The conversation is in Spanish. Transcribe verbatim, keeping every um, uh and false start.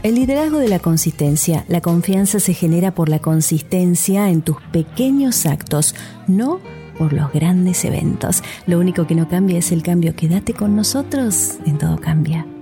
El liderazgo de la consistencia. La confianza se genera por la consistencia en tus pequeños actos, no por los grandes eventos. Lo único que no cambia es el cambio. Quédate con nosotros, en todo cambia.